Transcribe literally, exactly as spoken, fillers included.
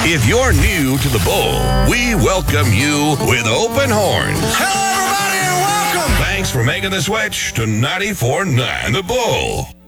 If you're new to the Bull, we welcome you with open horns. Hello, everybody, and welcome. Thanks for making the switch to ninety-four point nine The Bull.